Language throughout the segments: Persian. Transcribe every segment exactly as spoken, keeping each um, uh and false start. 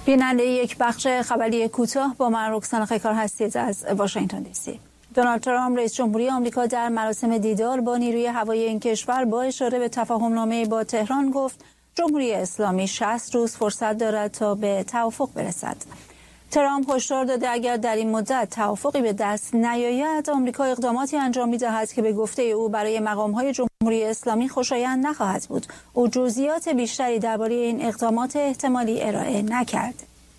بیننده یک بخش خبری کوتاه با من رکسانا خیکار هستید از واشنگتن دی سی. دونالد ترامپ رئیس جمهوری آمریکا در مراسم دیدار با نیروی هوایی این کشور با اشاره به تفاهم‌نامه با تهران گفت جمهوری اسلامی شصت روز فرصت دارد تا به توافق برسد. ترامپ هشدار داده اگر در این مدت توافقی به دست نیاید آمریکا اقداماتی انجام می‌دهد که به گفته او برای مقام‌های جمهوری اسلامی خوشایند نخواهد بود. او جزئیات بیشتری درباره این اقدامات احتمالی ارائه نکرد.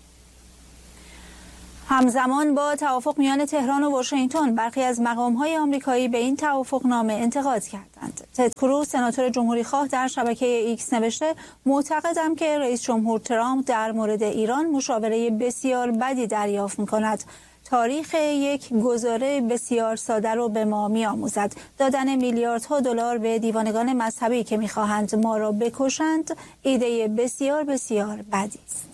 همزمان با توافق میان تهران و واشنگتن برخی از مقام‌های آمریکایی به این توافقنامه انتقاد کردند. تد کروز سناتور جمهوری‌خواه در شبکه ایکس نوشته معتقدم که رئیس جمهور ترامپ در مورد ایران مشاوره بسیار بدی دریافت می‌کند. تاریخ یک گزاره بسیار ساده رو به ما می‌آموزد. دادن میلیاردها دلار به دیوانگان مذهبی که می‌خواهند ما را بکشند ایده بسیار بسیار بدی است.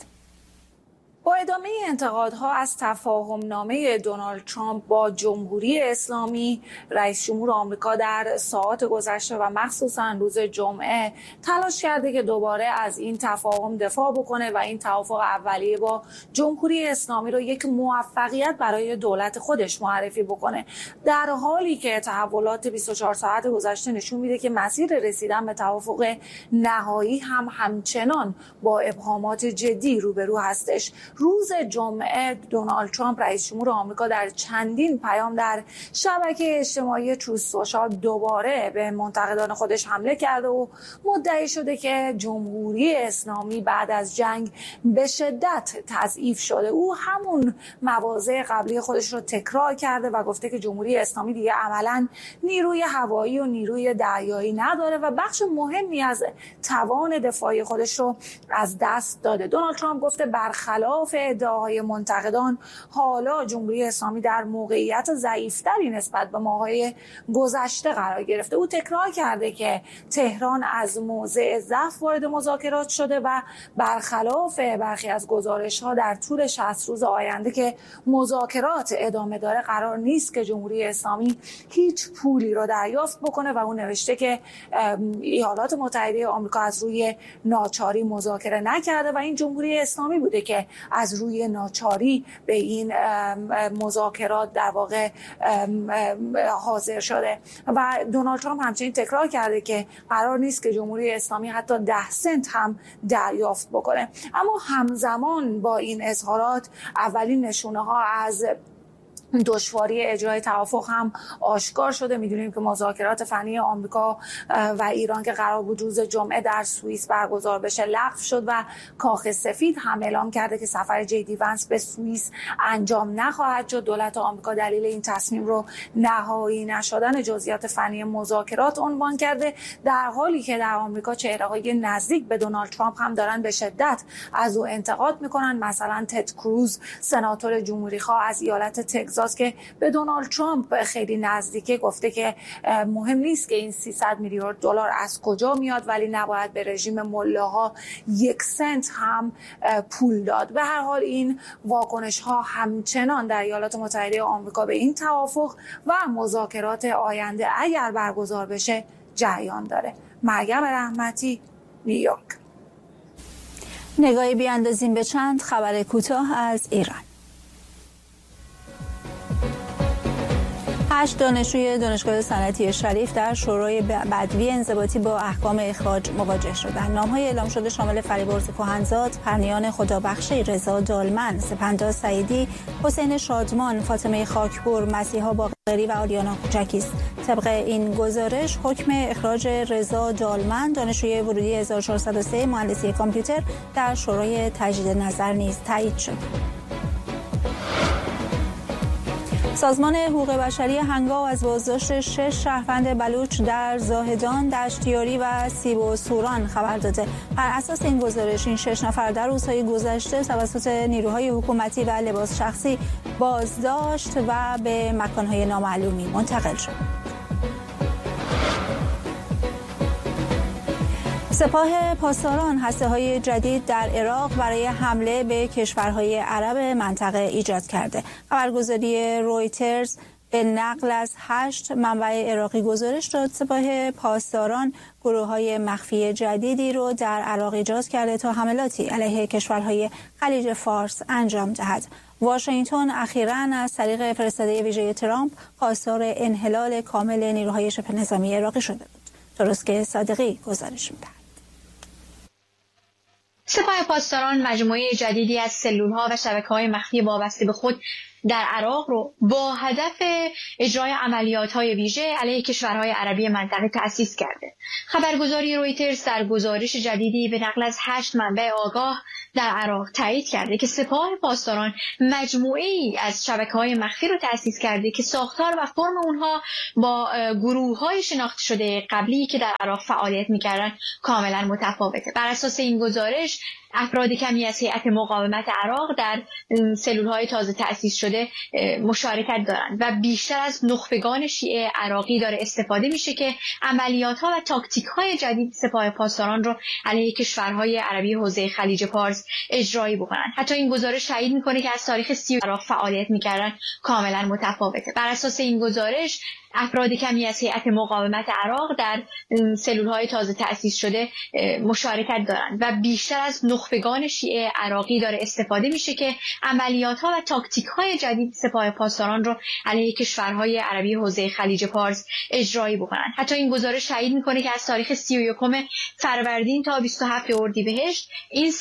با ادامه انتقادها از تفاهم‌نامه دونالد ترامپ با جمهوری اسلامی، رئیس جمهور آمریکا در ساعات گذشته و مخصوصا روز جمعه تلاش کرده که دوباره از این تفاهم دفاع بکنه و این توافق اولیه با جمهوری اسلامی رو یک موفقیت برای دولت خودش معرفی بکنه، در حالی که تحولات بیست و چهار ساعت گذشته نشون میده که مسیر رسیدن به توافق نهایی هم همچنان با ابهامات جدی روبرو هستش. روز جمعه دونالد ترامپ رئیس جمهور آمریکا در چندین پیام در شبکه اجتماعی تروث سوشال دوباره به منتقدان خودش حمله کرده و مدعی شده که جمهوری اسلامی بعد از جنگ به شدت تضعیف شده. او همون مواضع قبلی خودش رو تکرار کرده و گفته که جمهوری اسلامی دیگه عملاً نیروی هوایی و نیروی دریایی نداره و بخش مهمی از توان دفاعی خودش رو از دست داده. دونالد ترامپ گفته برخلاف ادعاهای منتقدان حالا جمهوری اسلامی در موقعیت ضعیف‌تری نسبت به ماه‌های گذشته قرار گرفته. او تکرار کرده که تهران از موضع ضعف وارد مذاکرات شده و برخلاف برخی از گزارش‌ها در طول شصت روز آینده که مذاکرات ادامه داره قرار نیست که جمهوری اسلامی هیچ پولی را دریافت بکنه و او نوشته که ایالات متحده آمریکا از روی ناچاری مذاکره نکرده و این جمهوری اسلامی بوده که از روی ناچاری به این مذاکرات در واقع حاضر شده. و دونالد ترامپ همچنین تکرار کرده که قرار نیست که جمهوری اسلامی حتی ده سنت هم دریافت بکنه. اما همزمان با این اظهارات اولین نشونه ها از دشواری اجرای توافق هم آشکار شده. میدونیم که مذاکرات فنی آمریکا و ایران که قرار بود روز جمعه در سوئیس برگزار بشه لغو شد و کاخ سفید هم اعلام کرده که سفر جی دی ونس به سوئیس انجام نخواهد شد. دولت آمریکا دلیل این تصمیم رو نهایی نشدن جزئیات فنی مذاکرات عنوان کرده، در حالی که در آمریکا چهره‌های نزدیک به دونالد ترامپ هم دارن به شدت از او انتقاد میکنن. مثلا تد کروز سناتور جمهوری‌خواه از ایالت تگزاس که به دونالد ترامپ خیلی نزدیکه گفته که مهم نیست که این سیصد میلیارد دلار از کجا میاد ولی نباید به رژیم ملاها یک سنت هم پول داد. به هر حال این واکنش ها همچنان در ایالات متحده آمریکا به این توافق و مذاکرات آینده اگر برگزار بشه جریان داره. مریم رحمتی، نیویورک. نگاهی بیاندازیم به چند خبر کوتاه از ایران. هشت دانشجوی دانشگاه صنعتی شریف در شورای بدوی انضباطی با احکام اخراج مواجه شدند. نام‌های اعلام شده شامل فریبرز کهنزاد، پرنیان خدابخشی، رضا دالمن، سپندار سعیدی، حسین شادمان، فاطمه خاکپور، مسیحا باقری و آریانا کوچکی است. طبق این گزارش حکم اخراج رضا دالمن دانشجوی ورودی هزار و چهارصد و سه مهندسی کامپیوتر در شورای تجدید نظر نیز تایید شد. سازمان حقوق بشری هنگاو از بازداشت شش شهروند بلوچ در زاهدان، دشتیاری و سیب و سوران خبر داده. بر اساس این گزارش این شش نفر در روزهای گذشته توسط نیروهای حکومتی و لباس شخصی بازداشت و به مکانهای نامعلومی منتقل شد. سپاه پاسداران هسته‌های جدید در عراق برای حمله به کشورهای عرب منطقه ایجاد کرده. خبرگزاری رویترز به نقل از هشت منبع عراقی گزارش داد سپاه پاسداران گروه‌های مخفی جدیدی رو در عراق ایجاد کرده تا حملاتی علیه کشورهای خلیج فارس انجام دهد. واشنگتن اخیراً از طریق فرستاده ویژه ترامپ خواستار انحلال کامل نیروهای شبه نظامی عراقی شده بود. تروسک صادقی گزارش می‌دهد. سپاه پاسداران مجموعه جدیدی از سلول‌ها و شبکه‌های مخفی وابسته به خود در عراق رو با هدف اجرای عملیات‌های ویژه علیه کشورهای عربی منطقه تأسیس کرده. خبرگزاری رویترز در گزارش جدیدی به نقل از هشت منبع آگاه در عراق تایید کرده که سپاه پاسداران مجموعه‌ای از شبکه‌های مخفی رو تأسیس کرده که ساختار و فرم اونها با گروه‌های شناخته شده قبلی که در عراق فعالیت می‌کردن کاملا متفاوته. بر اساس این گزارش افراد کمی از هیئت مقاومت عراق در سلول‌های تازه تأسیس شده مشارکت دارند و بیشتر از نخبگان شیعه عراقی داره استفاده میشه که عملیات‌ها و تاکتیک‌های جدید سپاه پاسداران رو علیه کشورهای عربی حوزه خلیج فارس اجرایی بکنن. حتی این گزارش تایید میکنه که از تاریخ سی عراق فعالیت میکردن کاملا متفاوته. بر اساس این گزارش افراد کمی از هیئت مقاومت عراق در سلول‌های تازه تأسیس شده مشارکت دارند و بیشتر از نخبگان شیعه عراقی داره استفاده میشه که عملیات‌ها و تاکتیک‌های جدید سپاه پاسداران رو علیه کشورهای عربی حوزه خلیج فارس اجرایی بکنن. حتی این گزارش تایید میکنه که از تاریخ سی و یکم فروردین تا بیست و هفتم اردیبهشت این